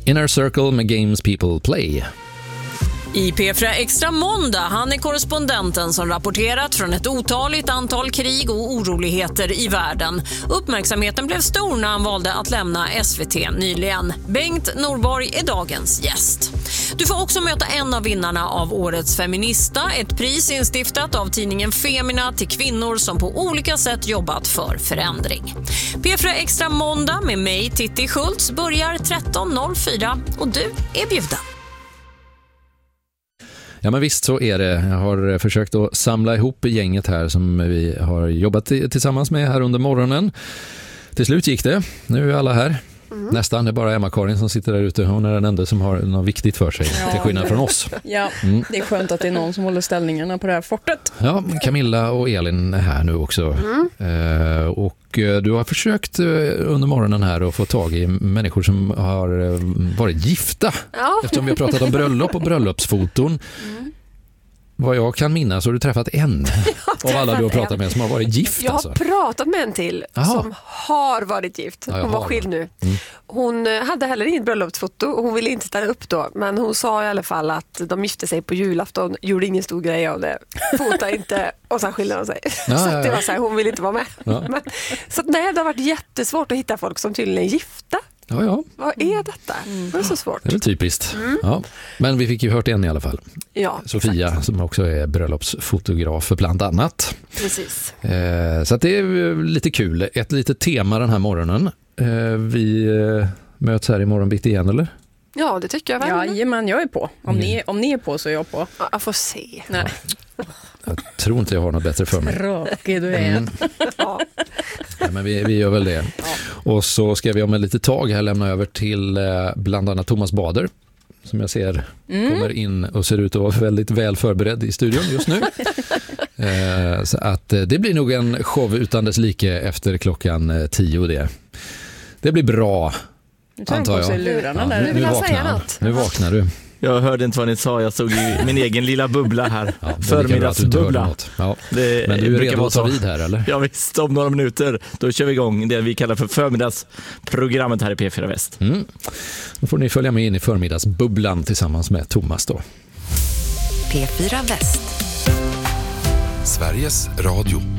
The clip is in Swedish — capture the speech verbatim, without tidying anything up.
Inner Circle med Games People Play. I P fyra Extra måndag, han är korrespondenten som rapporterat från ett otaligt antal krig och oroligheter i världen. Uppmärksamheten blev stor när han valde att lämna S V T nyligen. Bengt Norborg är dagens gäst. Du får också möta en av vinnarna av årets feminista, ett pris instiftat av tidningen Femina till kvinnor som på olika sätt jobbat för förändring. P fyra Extra måndag med mig, Titti Schultz, börjar tretton noll fyra och du är bjuden. Ja, men visst så är det. Jag har försökt att samla ihop gänget här som vi har jobbat tillsammans med här under morgonen. Till slut gick det. Nu är alla här. Mm. Nästan, det är bara Emma-Karin som sitter där ute. Hon är den enda som har något viktigt för sig, ja. Till skillnad från oss. Ja, mm. Det är skönt att det är någon som håller ställningarna på det här fortet. Ja, Camilla och Elin är här nu också. Mm. Uh, och du har försökt under morgonen här att få tag i människor som har varit gifta. Ja. Eftersom vi har pratat om bröllop och bröllopsfoton. Mm. Vad jag kan minnas har du träffat en av alla du har pratat en. med som har varit gift. Jag har alltså. pratat med en till Aha. som har varit gift. Hon ja, var skild nu. Mm. Hon hade heller inget bröllopsfoto. Hon ville inte ställa upp då. Men hon sa i alla fall att de gifte sig på julafton. Gjorde ingen stor grej av det. Fota inte. Och sen skilde de sig. Ja, så ja, ja. Det var så här, hon ville inte vara med. Ja. Men, så nej, det har varit jättesvårt att hitta folk som tydligen är gifta. Ja, ja. Vad är detta? Mm. Det är så svårt. Det är typiskt. Mm. Ja. Men vi fick ju hört en i alla fall. Ja, Sofia exakt. Som också är bröllopsfotograf bland annat. Precis. Eh, så att det är lite kul. Ett litet tema den här morgonen. Eh, vi eh, möts här imorgon bitti igen, eller? Ja, det tycker jag väl. Ja, men jag är på. Om, mm. ni, om ni är på så är jag på. Ja, jag får se. Nej. Ja. Jag tror inte jag har något bättre för mig. Tråkig du är. Mm. Ja. Ja, men vi, vi gör väl det. Ja. Och så ska vi om en lite tag här lämna över till eh, bland annat Thomas Bader, som jag ser mm. kommer in och ser ut att vara väldigt väl förberedd i studion just nu. eh, så att eh, det blir nog en show utan dess like efter klockan eh, tio det. Det blir bra, nu antar jag. Lurarna ja, där. nu, nu, vaknar, nu vaknar du. Jag hörde inte vad ni sa, jag såg i min egen lilla bubbla här. Ja, förmiddagsbubbla. Ja. Men du är redo att ta vid här, eller? Ja visst, om några minuter då kör vi igång det vi kallar för förmiddagsprogrammet här i P fyra Väst. Mm. Då får ni följa med in i förmiddagsbubblan tillsammans med Thomas då. P fyra Väst. Sveriges Radio.